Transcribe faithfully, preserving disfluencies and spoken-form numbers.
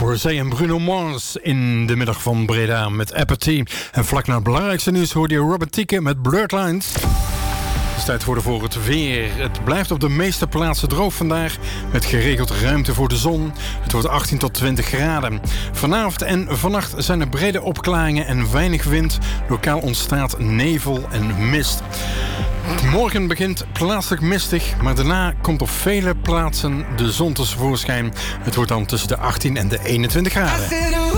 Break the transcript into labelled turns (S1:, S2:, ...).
S1: Rosé en Bruno Mars in de middag van Breda met Apathy. En vlak na het belangrijkste nieuws hoorde je Robert Tieke met Blurred Lines. Het is tijd voor het weer. Het blijft op de meeste plaatsen droog vandaag, met geregeld ruimte voor de zon. Het wordt achttien tot twintig graden. Vanavond en vannacht zijn er brede opklaringen en weinig wind. Lokaal ontstaat nevel en mist. Morgen begint plaatselijk mistig, maar daarna komt op vele plaatsen de zon tevoorschijn. Het wordt dan tussen de achttien en de eenentwintig graden.